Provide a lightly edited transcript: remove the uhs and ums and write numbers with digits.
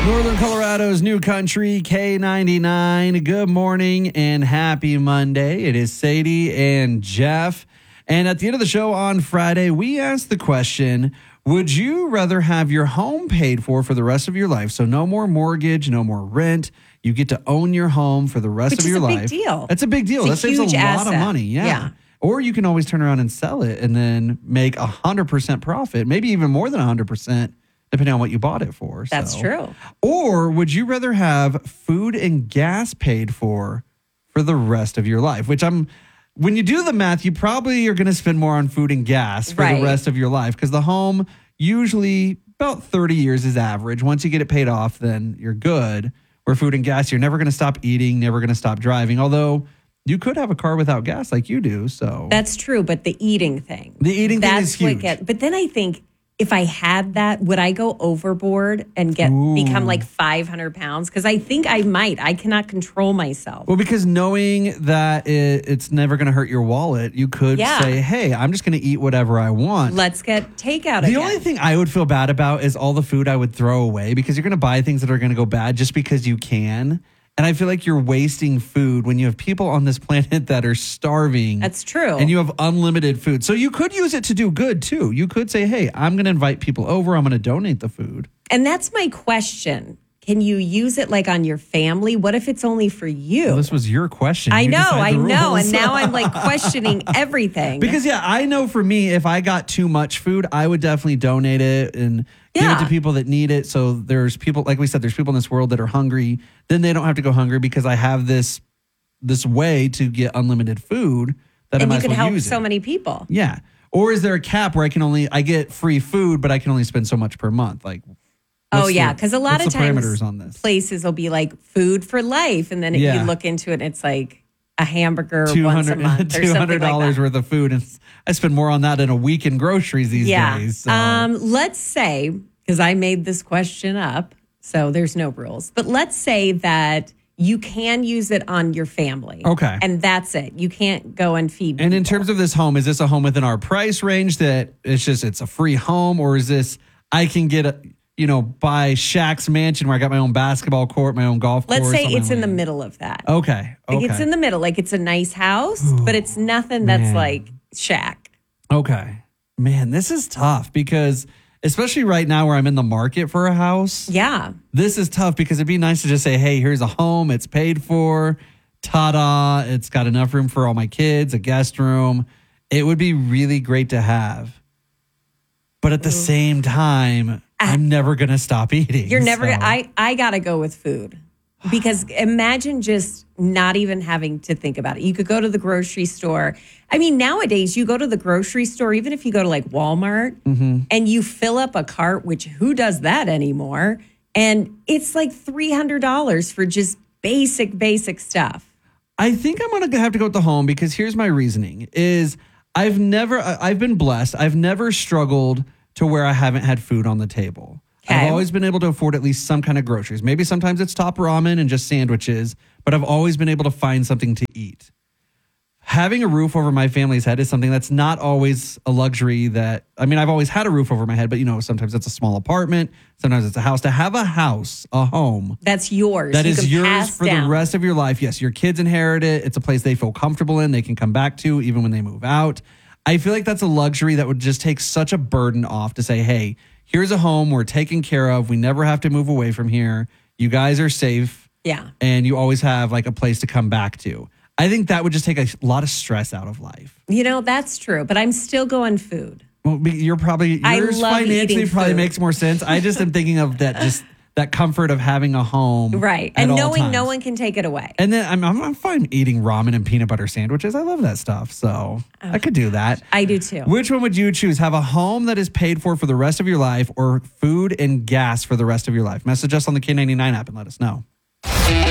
Northern Colorado's new country, K99. Good morning and happy Monday. It is Sadie and Jeff. And at the end of the show on Friday, we asked the question, would you rather have your home paid for the rest of your life? So no more mortgage, no more rent. You get to own your home for the rest of your life. Which is a big deal. That's a big deal. That saves a lot of money. Yeah. Or you can always turn around and sell it and then make 100% profit, maybe even more than 100%. Depending on what you bought it for. That's true. Or would you rather have food and gas paid for the rest of your life? When you do the math, you probably are going to spend more on food and gas for the rest of your life because the home usually about 30 years is average. Once you get it paid off, then you're good. Where food and gas, you're never going to stop eating, never going to stop driving. Although you could have a car without gas like you do. So that's true. But the eating thing. Thing is huge. But then I think, if I had that, would I go overboard and become like 500 pounds? Because I think I might. I cannot control myself. Well, because knowing that it's never going to hurt your wallet, you could say, hey, I'm just going to eat whatever I want. Let's get takeout again. The only thing I would feel bad about is all the food I would throw away because you're going to buy things that are going to go bad just because you can. And I feel like you're wasting food when you have people on this planet that are starving. That's true. And you have unlimited food. So you could use it to do good, too. You could say, hey, I'm going to invite people over. I'm going to donate the food. And that's my question. Can you use it like on your family? What if it's only for you? Well, this was your question. I know. And now I'm like questioning everything. Because, I know for me, if I got too much food, I would definitely donate it and give it to people that need it. So there's people, like we said, there's people in this world that are hungry. Then they don't have to go hungry because I have this way to get unlimited food that I might as well use it. And you could help so many people. Yeah. Or is there a cap where I get free food, but I can only spend so much per month? Like, because a lot of times parameters on this? Places will be like food for life. And then if you look into it, it's like a hamburger once a month or something like $200 worth of food. And I spend more on that in a week in groceries these days. So. Let's say, because I made this question up, so there's no rules. But let's say that you can use it on your family. Okay. And that's it. You can't go and feed people. And in terms of this home, is this a home within our price range that it's a free home? Or is this, I can get buy Shaq's mansion where I got my own basketball court, my own golf course? Let's say it's in the middle of that. Okay. Like it's in the middle. Like it's a nice house, but it's nothing that's like Shaq. Okay. Man, this is tough because especially right now where I'm in the market for a house. Yeah. This is tough because it'd be nice to just say, hey, here's a home. It's paid for. Ta-da. It's got enough room for all my kids, a guest room. It would be really great to have. But at the same time, I'm never going to stop eating. You're never going to. I got to go with food. Because imagine just not even having to think about it. You could go to the grocery store. I mean, nowadays, you go to the grocery store, even if you go to like Walmart, and you fill up a cart, which who does that anymore? And it's like $300 for just basic stuff. I think I'm going to have to go with the home because here's my reasoning is I've been blessed. I've never struggled to where I haven't had food on the table. Okay. I've always been able to afford at least some kind of groceries. Maybe sometimes it's top ramen and just sandwiches, but I've always been able to find something to eat. Having a roof over my family's head is something that's not always a luxury I've always had a roof over my head, but sometimes it's a small apartment. Sometimes it's a house. To have a house, a home. That's yours. That is yours for the rest of your life. Yes, your kids inherit it. It's a place they feel comfortable in. They can come back to even when they move out. I feel like that's a luxury that would just take such a burden off to say, hey, here's a home we're taken care of. We never have to move away from here. You guys are safe. Yeah. And you always have like a place to come back to. I think that would just take a lot of stress out of life. That's true. But I'm still going food. Well, yours financially probably makes more sense. I just am thinking of that comfort of having a home. Right. And knowing no one can take it away. And then I'm fine eating ramen and peanut butter sandwiches. I love that stuff. So I could do that. I do too. Which one would you choose? Have a home that is paid for the rest of your life or food and gas for the rest of your life? Message us on the K99 app and let us know.